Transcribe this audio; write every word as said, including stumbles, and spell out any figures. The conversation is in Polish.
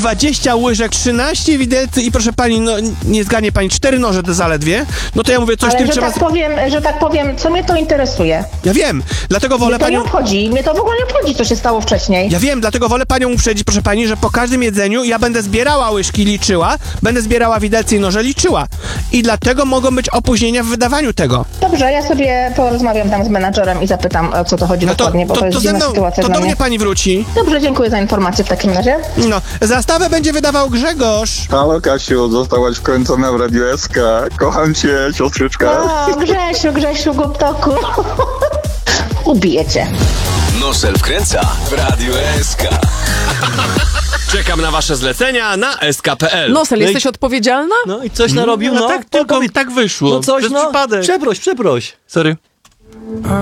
dwadzieścia łyżek, trzynaście widelcy i proszę pani, no nie zgadnie pani, cztery noże to zaledwie, no to ja mówię, coś Ale tym że trzeba... tak powiem, że tak powiem, co mnie to interesuje? Ja wiem, dlatego wolę Mnie to nie panią... obchodzi, mnie to w ogóle nie obchodzi, co się stało wcześniej. Ja wiem, dlatego wolę panią uprzedzić, proszę pani, że po każdym jedzeniu ja będę zbierała łyżki, liczyła, będę zbierała widelce i noże, liczyła. I dlatego mogą być opóźnienia w wydawaniu tego. Dobrze, ja sobie porozmawiam tam z menadżerem i zapytam, o co to chodzi No to, dokładnie, bo to, to, jest to ze dziwna mną, sytuacja to dla do mnie. mnie pani wróci. Dobrze, dziękuję za informację w takim razie. No, zastawę będzie wydawał Grzegorz. Halo Kasiu, zostałaś wkręcona w Radio S K. Kocham cię, siostrzyczka. O, Grzesiu, Grzesiu, głuptoku. Ubiję cię. Nosel wkręca w Radio S K. Czekam na wasze zlecenia na s k kropka p l. Nosel, No i- jesteś odpowiedzialna? No i coś narobił, no, no. tak, tylko mi tak wyszło. No coś, Przez no. przypadek. Przeproś, przeproś. Sorry.